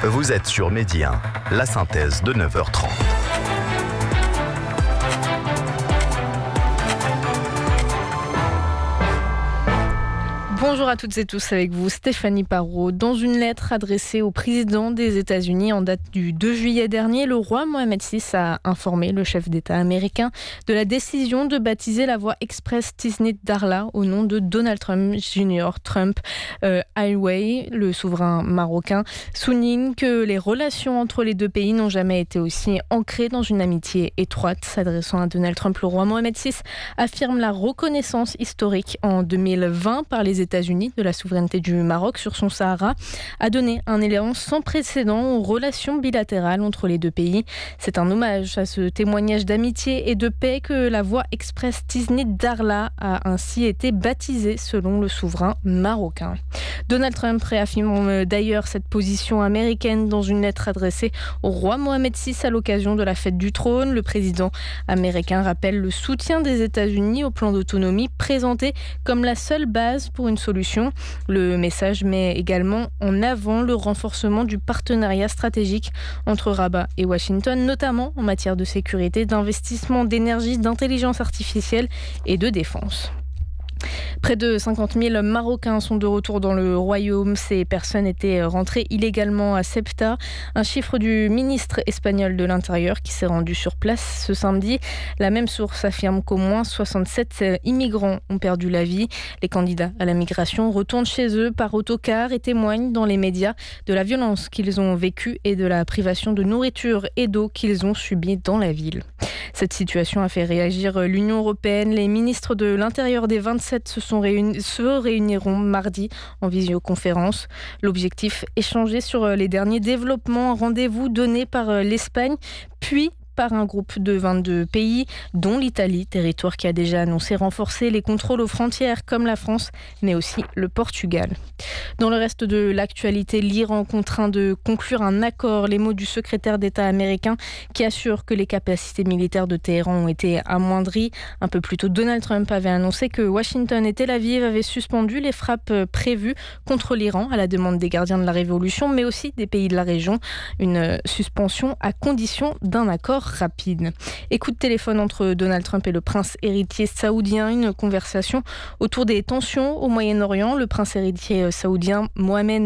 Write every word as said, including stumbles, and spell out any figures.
Vous êtes sur Midi un, la synthèse de neuf heures trente. Bonjour à toutes et tous, avec vous Stéphanie Parot. Dans une lettre adressée au président des États-Unis en date du deux juillet dernier, le roi Mohammed six a informé le chef d'État américain de la décision de baptiser la voie express Tisnit-Darla au nom de Donald Trump junior Trump euh, Highway. Le souverain marocain souligne que les relations entre les deux pays n'ont jamais été aussi ancrées dans une amitié étroite. S'adressant à Donald Trump, le roi Mohammed six affirme la reconnaissance historique en deux mille vingt par les États-Unis États-Unis de la souveraineté du Maroc sur son Sahara, a donné un élan sans précédent aux relations bilatérales entre les deux pays. C'est un hommage à ce témoignage d'amitié et de paix que la voie express Tisnit-Darla a ainsi été baptisée selon le souverain marocain. Donald Trump réaffirme d'ailleurs cette position américaine dans une lettre adressée au roi Mohammed six à l'occasion de la fête du trône. Le président américain rappelle le soutien des États-Unis au plan d'autonomie présenté comme la seule base pour une solution. Le message met également en avant le renforcement du partenariat stratégique entre Rabat et Washington, notamment en matière de sécurité, d'investissement, d'énergie, d'intelligence artificielle et de défense. Près de cinquante mille Marocains sont de retour dans le royaume. Ces personnes étaient rentrées illégalement à Ceuta. Un chiffre du ministre espagnol de l'Intérieur qui s'est rendu sur place ce samedi. La même source affirme qu'au moins soixante-sept immigrants ont perdu la vie. Les candidats à la migration retournent chez eux par autocar et témoignent dans les médias de la violence qu'ils ont vécue et de la privation de nourriture et d'eau qu'ils ont subie dans la ville. Cette situation a fait réagir l'Union européenne. Les ministres de l'Intérieur des vingt-sept se, sont réunis, se réuniront mardi en visioconférence. L'objectif, échanger sur les derniers développements, un rendez-vous donné par l'Espagne, puis par un groupe de vingt-deux pays, dont l'Italie, territoire qui a déjà annoncé renforcer les contrôles aux frontières comme la France, mais aussi le Portugal. Dans le reste de l'actualité, l'Iran contraint de conclure un accord. Les mots du secrétaire d'État américain qui assure que les capacités militaires de Téhéran ont été amoindries. Un peu plus tôt, Donald Trump avait annoncé que Washington et Tel Aviv avaient suspendu les frappes prévues contre l'Iran à la demande des gardiens de la révolution, mais aussi des pays de la région. Une suspension à condition d'un accord rapide. Écoute de téléphone entre Donald Trump et le prince héritier saoudien, une conversation autour des tensions au Moyen-Orient. Le prince héritier saoudien Mohammed